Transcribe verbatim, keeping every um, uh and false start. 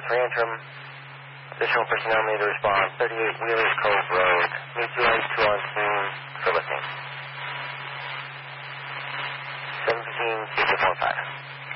for Antrim. Additional personnel may respond. thirty-eight Wheelers Cove Road. Meet you on two on scene for listening. seven fifteen, two four five.